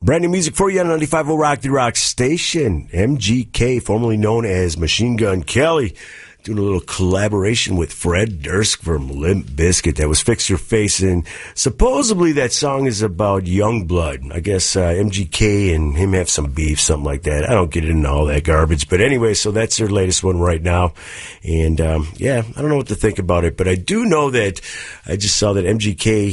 Brand new music for you on 95.0 Rock the Rock station. MGK, formerly known as Machine Gun Kelly, doing a little collaboration with Fred Durst from Limp Bizkit. That was Fix Your Face, and supposedly that song is about Youngblood. I guess MGK and him have some beef, something like that. I don't get into all that garbage. But anyway, so that's their latest one right now. And, yeah, I don't know what to think about it, but I do know that I just saw that MGK